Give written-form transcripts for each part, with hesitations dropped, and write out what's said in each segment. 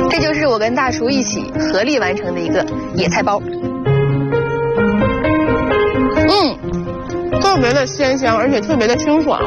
这就是我跟大厨一起合力完成的一个野菜包。特别的鲜香，而且特别的清爽。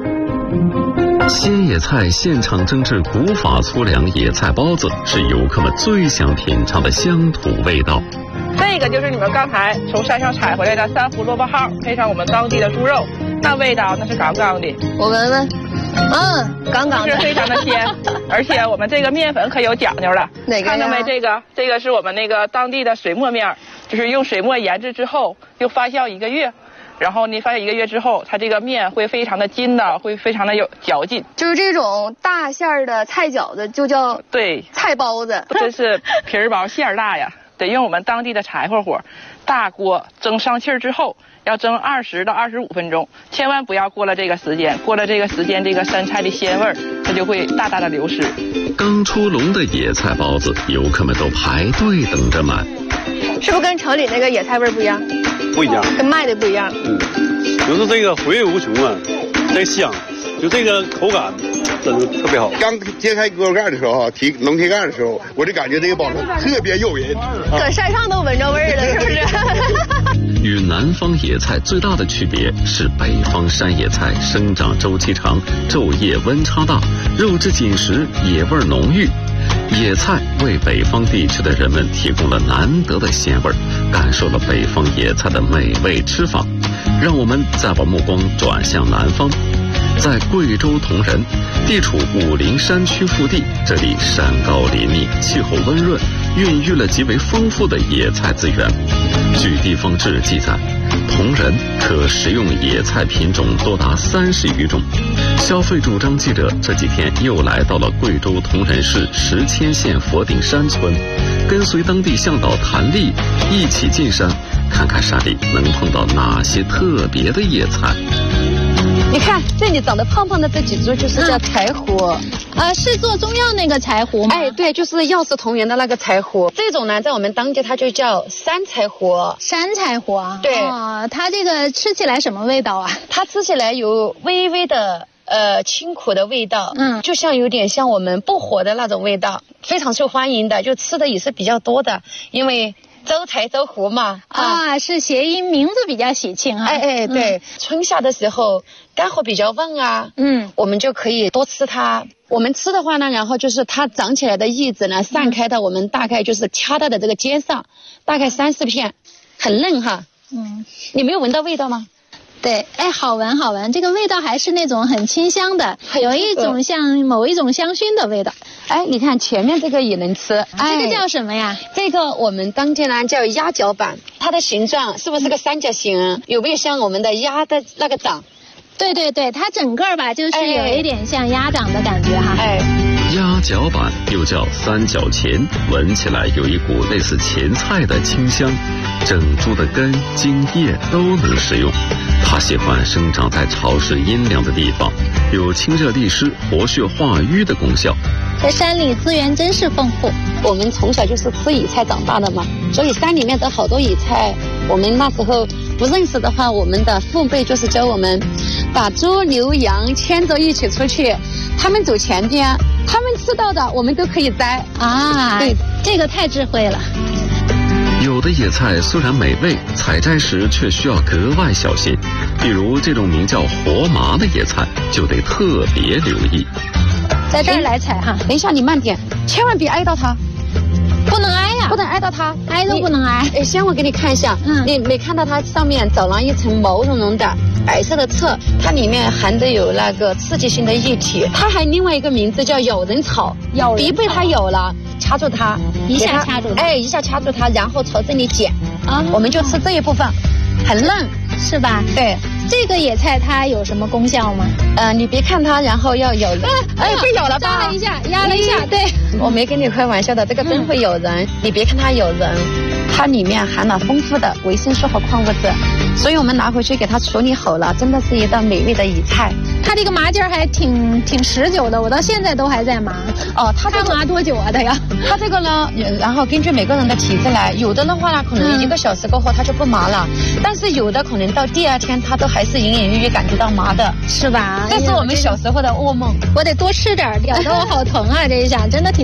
鲜野菜现场蒸制古法粗粮野菜包子，是游客们最想品尝的乡土味道。 这个就是你们刚才从山上采回来的3胡萝卜号，配上我们当地的猪肉，那味道那是杠杠的。 我闻闻，杠杠的， 是非常的鲜。而且我们这个面粉可有讲究了， 哪个呀？ 看到没？这个是我们那个当地的水磨面，就是用水磨研制之后，又发酵1个月。然后你发酵1个月之后，它这个面会非常的筋道，会非常的有嚼劲。 就是这种大馅儿的菜饺子就叫对菜包子， 这是皮儿薄馅儿大呀，得用我们当地的柴火火，大锅蒸上气儿之后，要蒸20到25分钟，千万不要过了这个时间，过了这个时间，这个酸菜的鲜味儿它就会大大的流失。 刚出笼的野菜包子，游客们都排队等着买。 是不是跟城里那个野菜味儿不一样？ 不一样， 跟卖的不一样。 就是这个回味无穷啊，这香，就这个口感真的特别好。 刚揭开锅盖的时候，提笼屉盖的时候，我就感觉这个包子特别诱人， 搁山上都闻着味儿了，是不是？ 与南方野菜最大的区别是，北方山野菜生长周期长，昼夜温差大，肉质紧实，野味浓郁。野菜为北方地区的人们提供了难得的鲜味，感受了北方野菜的美味吃法。让我们再把目光转向南方，在贵州铜仁，地处武陵山区腹地，这里山高林密，气候温润，孕育了极为丰富的野菜资源。据地方志记载，铜仁可食用野菜品种多达30余种。消费主张记者这几天又来到了贵州铜仁市石阡县佛顶山村，跟随当地向导谭丽一起进山，看看山里能碰到哪些特别的野菜。 你看这里长得胖胖的这几株就是叫柴胡， 是做中药那个柴胡吗？ 哎，对，就是药食同源的那个柴胡。这种呢，在我们当地它就叫山柴胡。 山柴胡啊？ 对。 它这个吃起来什么味道啊？ 它吃起来有微微的清苦的味道，就像有点像我们薄荷的那种味道，非常受欢迎的，就吃的也是比较多的，因为周柴周胡嘛。 是谐音，名字比较喜庆啊。 哎，对，春夏的时候肝火比较旺啊，我们就可以多吃它。我们吃的话呢，然后就是它长起来的叶子呢，散开的，我们大概就是掐到的这个尖上，大概30片，很嫩哈。你没有闻到味道吗？ 对，哎，好闻好闻，这个味道还是那种很清香的，有一种像某一种香薰的味道。 哎，你看前面这个也能吃， 这个叫什么呀？ 这个我们当地呢叫鸭脚板，它的形状是不是个三角形？有没有像我们的鸭的那个掌？ 对对对，它整个吧就是有一点像鸭掌的感觉哈。 鸭脚板又叫三角钱，闻起来有一股类似前菜的清香，整株的根、茎、叶都能食用。它喜欢生长在潮湿阴凉的地方，有清热利湿、活血化瘀的功效。 这山里资源真是丰富， 我们从小就是吃野菜长大的嘛，所以山里面的好多野菜，我们那时候不认识的话，我们的父辈就是教我们把猪牛羊牵着一起出去，他们走前边，他们吃到的我们都可以摘啊。对，这个太智慧了。 有的野菜虽然美味，采摘时却需要格外小心，比如这种名叫活麻的野菜就得特别留意。 在这儿来采哈， 等一下你慢点，千万别挨到它。 不能挨呀， 不能挨到它， 挨都不能挨。 先我给你看一下，你没看到它上面长了一层毛茸茸的白色的刺，它里面含的有那个刺激性的液体，它还另外一个名字叫咬人草。别被它咬了，掐住它， 一下掐住它， 一下掐住它，然后朝这里剪我们就吃这一部分，很嫩， 是吧？ 对。 这个野菜它有什么功效吗？ 你别看它，然后要咬人。被咬了吧？ 扎了一下，压了一下，对。 我没跟你开玩笑的，这个真会咬人。你别看它咬人，它里面含了丰富的维生素和矿物质，所以我们拿回去给它处理好了，真的是一道美味的野菜。 它这个麻劲儿还挺持久的，我到现在都还在麻。它麻多久啊？ 它这个呢，然后根据每个人的体质来，有的的话呢，可能1个小时过后它就不麻了，但是有的可能到第2天它都还是隐隐约约感觉到麻的， 是吧？ 这是我们小时候的噩梦。 我得多吃点，咬得我好疼啊！这一下真的挺。